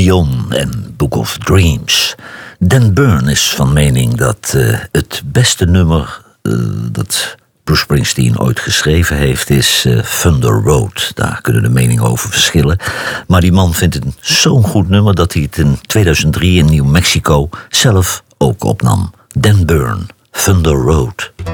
Dion en Book of Dreams. Dan Byrne is van mening dat het beste nummer dat Bruce Springsteen ooit geschreven heeft is Thunder Road. Daar kunnen de meningen over verschillen. Maar die man vindt het zo'n goed nummer dat hij het in 2003 in New Mexico zelf ook opnam. Dan Byrne, Thunder Road.